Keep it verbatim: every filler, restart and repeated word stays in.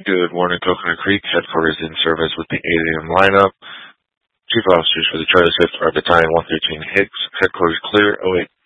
Good morning, Coconut Creek. Headquarters in service with the eight a.m. lineup. Chief officers for the Charlie Swift are Battalion one thirteen Hicks. Headquarters clear. oh eight